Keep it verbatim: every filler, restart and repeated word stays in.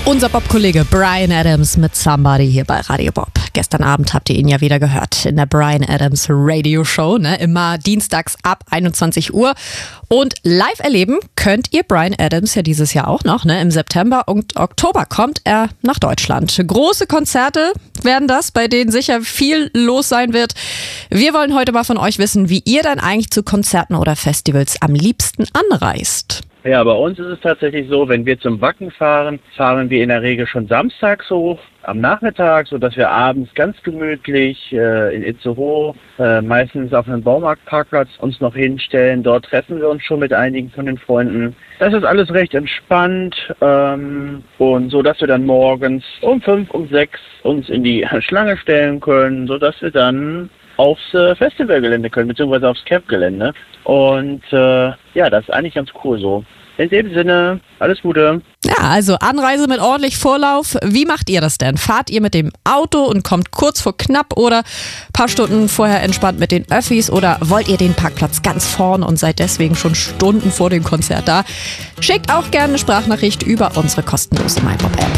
Unser Bob-Kollege Bryan Adams mit Somebody hier bei Radio Bob. Gestern Abend habt ihr ihn ja wieder gehört in der Bryan Adams Radio Show, ne? Immer dienstags ab einundzwanzig Uhr. Und live erleben könnt ihr Bryan Adams ja dieses Jahr auch noch, ne? Im September und Oktober kommt er nach Deutschland. Große Konzerte werden das, bei denen sicher viel los sein wird. Wir wollen heute mal von euch wissen, wie ihr dann eigentlich zu Konzerten oder Festivals am liebsten anreist. Ja, bei uns ist es tatsächlich so, wenn wir zum Wacken fahren, fahren wir in der Regel schon samstags hoch, am Nachmittag, sodass wir abends ganz gemütlich äh, in Itzehoe, äh, meistens auf einem Baumarktparkplatz, uns noch hinstellen. Dort treffen wir uns schon mit einigen von den Freunden. Das ist alles recht entspannt ähm, und so, dass wir dann morgens um fünf, um sechs uns in die Schlange stellen können, sodass wir dann aufs äh, Festivalgelände können, beziehungsweise aufs Camp-Gelände. Und äh, ja, das ist eigentlich ganz cool so. In dem Sinne, alles Gute. Ja, also Anreise mit ordentlich Vorlauf. Wie macht ihr das denn? Fahrt ihr mit dem Auto und kommt kurz vor knapp oder ein paar Stunden vorher entspannt mit den Öffis oder wollt ihr den Parkplatz ganz vorn und seid deswegen schon Stunden vor dem Konzert da? Schickt auch gerne eine Sprachnachricht über unsere kostenlose MyBob-App.